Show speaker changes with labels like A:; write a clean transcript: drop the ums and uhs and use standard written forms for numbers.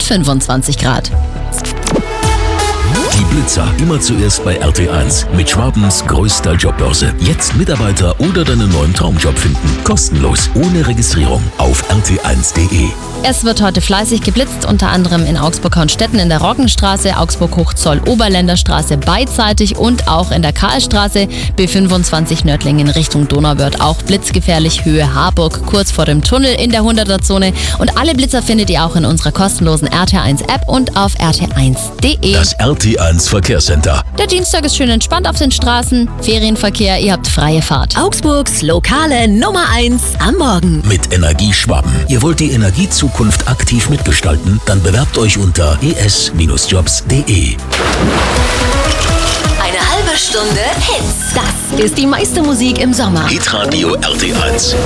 A: 25 Grad.
B: Die Blitzer immer zuerst bei RT1 mit Schwabens größter Jobbörse. Jetzt Mitarbeiter oder deinen neuen Traumjob finden. Kostenlos, ohne Registrierung auf rt1.de.
A: Es wird heute fleißig geblitzt, unter anderem in Augsburg-Hornstetten in der Roggenstraße, Augsburg-Hochzoll-Oberländerstraße beidseitig und auch in der Karlstraße, B25 Nördlingen Richtung Donauwörth. Auch blitzgefährlich Höhe Harburg, kurz vor dem Tunnel in der 100er-Zone. Und alle Blitzer findet ihr auch in unserer kostenlosen RT1-App und auf rt1.de.
B: Das RT1 Verkehrscenter.
A: Der Dienstag ist schön entspannt auf den Straßen. Ferienverkehr, ihr habt freie Fahrt.
C: Augsburgs lokale Nummer 1 am Morgen.
B: Mit Energie Schwaben. Ihr wollt die Energiezukunft aktiv mitgestalten? Dann bewerbt euch unter es-jobs.de.
C: Eine halbe Stunde Hits. Das ist die meiste Musik im Sommer.
B: Hitradio RT1.